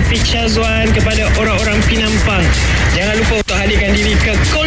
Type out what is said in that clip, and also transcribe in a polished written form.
Hafiz Syazwan, kepada orang-orang Pinampang, jangan lupa untuk hadirkan diri ke